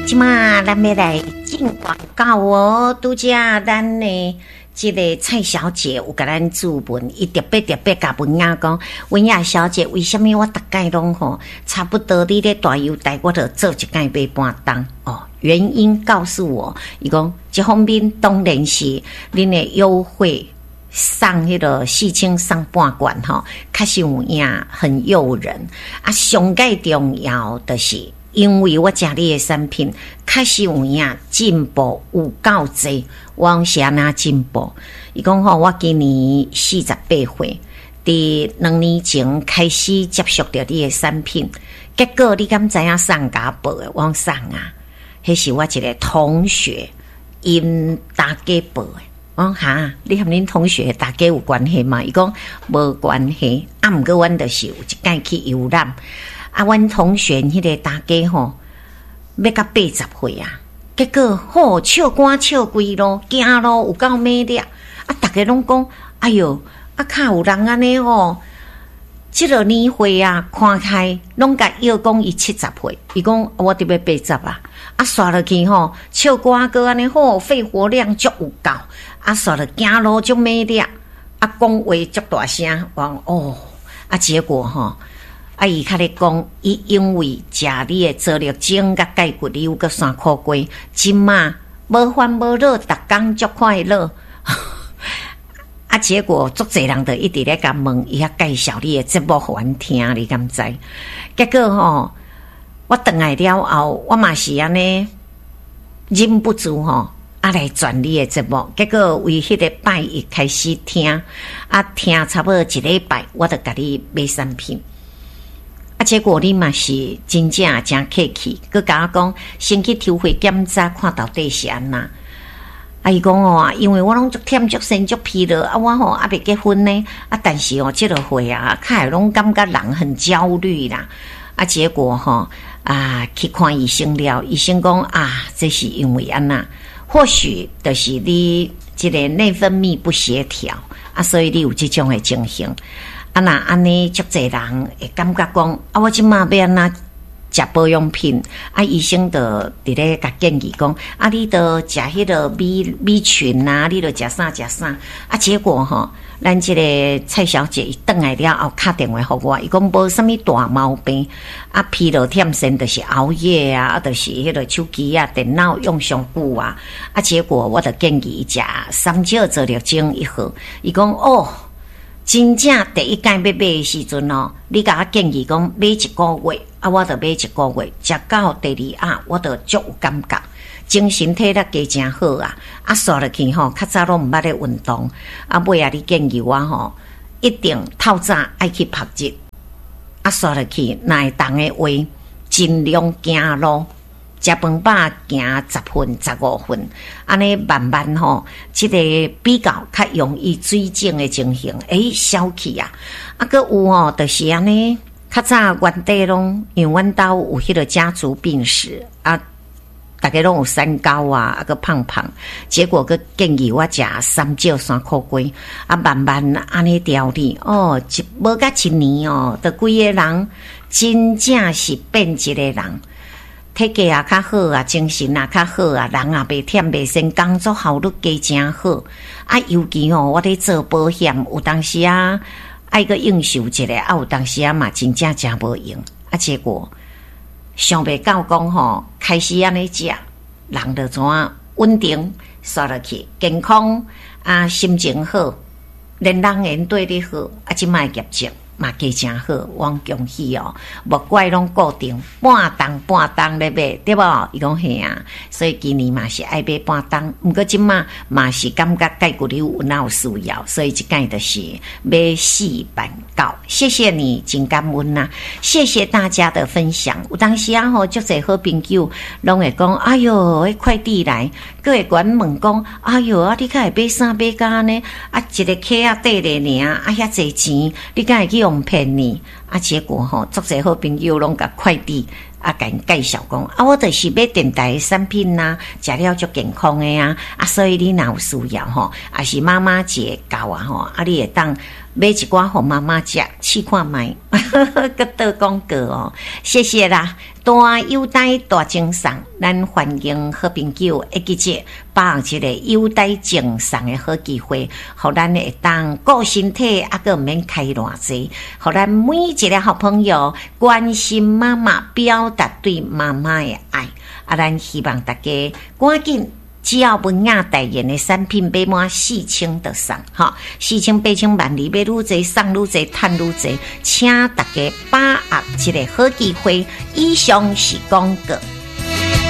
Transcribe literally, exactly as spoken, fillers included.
即马咱要来进广告哦，拄则咱呢这个蔡小姐有甲咱注文，伊特别特别甲文雅讲，文雅小姐，为什么我大概拢吼差不多你咧大优待，我就做一届买半当哦？原因告诉我，伊讲这方面当然是恁的优惠送迄个四千送半罐吼，确实有影很诱人啊。上介重要的是。因为我食你的产品，确实有影进步有够济，我是安那进步。伊讲吼，我今年四十八岁，伫两年前开始接触到你的产品，结果你敢知影送家报的？我送啊，迄是我一个同学因大家报的。我讲哈，你和恁同学大家有关系吗？伊讲无关系，啊，毋过阮就是有一届去游览。啊，阮同学迄个大家吼，要到八十岁啊，结果吼唱歌唱贵咯，行咯有够美丽啊！大家拢讲，哎哟，啊，较有人安尼吼，即个年岁啊，看开拢甲要讲伊七十岁，伊讲我得要八十啊，啊，刷落去吼，唱歌歌安尼吼，肺活量足有够，啊，刷落行路足美丽，啊，讲话足大声，讲哦，啊，结果吼。啊！伊较咧讲，伊因为食你的做力精甲钙骨溜个三块龟，即马无烦无恼，逐工足快乐。啊！结果足侪人就一直咧甲问，伊遐介绍你的节目互阮听，你敢知？结果吼，我转来了后，我嘛是安尼忍不住吼，啊来转你的节目。结果为迄个拜一开始听，啊听差不多一礼拜，我就甲你买产品。啊！结果你嘛是真正真客气，佮甲我讲先去抽血检查，看到底是安那。啊，伊讲哦，因为我拢足忝足身足疲了，啊，我吼还未结婚呢，啊，但是哦，这个会啊，较拢感觉人很焦虑啦。啊，结果吼啊，去看医生了，医生讲啊，这是因为安那，或许就是你这个内分泌不协调啊，所以你有这种的情形。啊，那安尼足侪人会感觉讲，啊，我即马要安那食保养品，啊，医生就伫咧甲建议讲，啊，你着食迄个米米群啊，你着食啥食啥，啊，结果吼，咱即个蔡小姐伊转来了后，打电话互我，伊讲无啥物大毛病，啊，疲劳忝身就是熬夜啊，啊，就是迄个手机啊、电脑用上久啊，啊，结果我着建议伊食三焦做力精一盒，伊讲哦。真正第一间要买的时阵哦，你甲我建议讲买一个月，啊，我就买一个月，食到第二啊，我就足有感觉，精神体力加真好啊！啊，刷落去吼，较早拢毋捌咧运动，啊，尾啊，你建议我吼，一定透早爱去拍日，啊，刷落去，若会动的话，尽量行路。食饭饱行十分、十五分，安尼慢慢吼，即、這个比较较容易水肿的情形，诶，消去啊！啊，佮有哦，就是安尼，较早原地拢，因为阮兜有迄个家族病史啊，大家拢有三高啊，啊，佮胖胖，结果佮建议我食三焦三苦龟，啊，慢慢安尼调理，哦，一无甲一年哦，得规个人真正是变一个人。体格也较好啊，精神也较好啊，人也袂忝袂身，工作效率加真好啊。尤其哦，我咧做保险，有当时啊爱个应酬一下，啊有当时啊嘛真正真无用啊。结果想袂到讲吼，开始安尼食，人就怎啊稳定刷落去，健康啊，心情好，连人缘对你好啊，即卖业绩。嘛加真好，我恭喜哦！莫怪拢固定半当半当咧买，对无？伊讲嘿啊，所以今年嘛是爱买半当，毋过即马嘛是感觉钙骨瘤有哪有需要，所以即间就是买四板膏。谢谢你，真感恩呐！谢谢大家的分享。有当时啊吼，足侪好朋友拢会讲，哎哟，迄快递来，佫会管问讲，哎哟，啊你较会买啥买甲呢？啊一个客啊缀咧尔，啊遐侪钱，你敢会去用骗你？ 啊，结果吼，足侪好朋友拢甲快递啊，甲因介绍讲啊，我就是买电台的产品呐、啊，食了足健康的啊，啊，所以你若有需要吼，啊是妈妈节到啊吼，啊你会当买一寡互妈妈食，试看卖，个倒广告哦，谢谢啦。大优待大赠送，咱欢迎好朋友一记节把握一个优待赠送的好机会，互咱会当顾身体，啊个毋免开偌济，互咱每一个好朋友关心妈妈，表达对妈妈的爱。啊，咱希望大家赶紧。只要文雅代言的产品买满四千就送，哈，四千八千万里买愈侪送愈侪，赚愈侪，请大家把握这个好机会。以上是广告。